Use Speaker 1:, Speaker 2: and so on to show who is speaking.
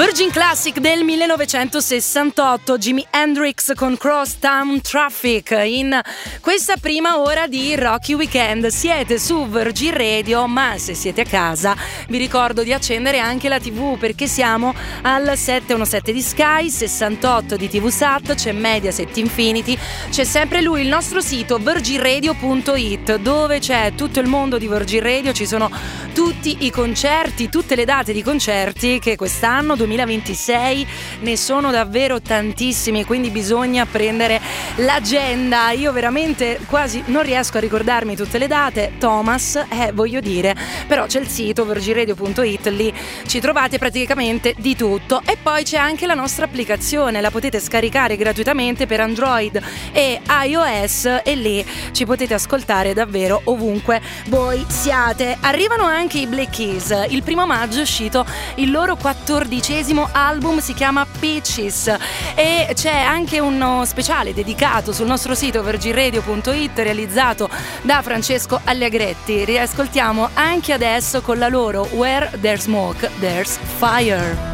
Speaker 1: Virgin Classic del 1968, Jimi Hendrix con Crosstown Traffic in questa prima ora di Rocky Weekend. Siete su Virgin Radio, ma se siete a casa vi ricordo di accendere anche la TV, perché siamo al 717 di Sky, 68 di TV Sat, c'è Mediaset Infinity, c'è sempre lui, il nostro sito virginradio.it, dove c'è tutto il mondo di Virgin Radio, ci sono tutti i concerti, tutte le date di concerti che quest'anno 2026 ne sono davvero tantissimi, quindi bisogna prendere l'agenda. Io veramente quasi non riesco a ricordarmi tutte le date, Thomas, voglio dire, però c'è il sito virginradio.it, lì ci trovate praticamente di tutto. E poi c'è anche la nostra applicazione, la potete scaricare gratuitamente per Android e iOS e lì ci potete ascoltare davvero ovunque voi siate. Arrivano anche i Black Keys, il 1 maggio è uscito il loro 14° album, si chiama Peaches, e c'è anche uno speciale dedicato sul nostro sito virginradio.it realizzato da Francesco Allegretti. Riascoltiamo anche adesso con la loro Where There's Smoke There's Fire.